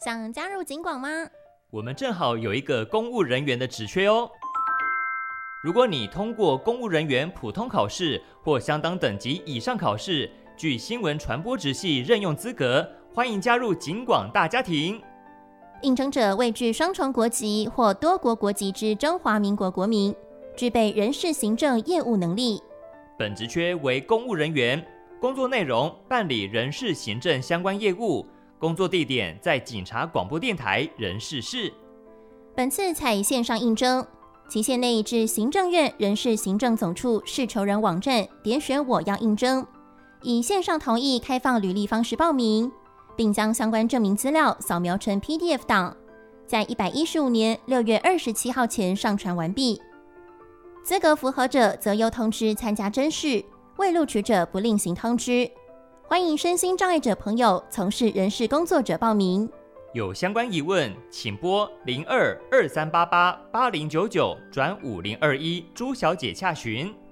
想加入警广吗？ 我们正好有一个公务人员的职缺哦。如果你通过公务人员普通考试或相当等级以上考试，具新闻传播职系任用资格，欢迎加入警广大家庭。 应征者为具双重国籍或多国国籍之中华民国国民，具备人事行政业务能力。 本职缺为公务人员，工作内容办理人事行政相关业务，工作地点在警察广播电台人事室。 本次采线上应征，期限内至行政院人事行政总处事求人网站点选我要应征，以线上同意开放履历方式报名，并将相关证明资料扫描成 PDF 档，在115年6月27号前上传完毕。资格符合者则由通知参加甄试，未录取者不另行通知。欢迎身心障碍者朋友从事人事工作者报名。 有相关疑问，请拨0223888099转5021朱小姐洽询。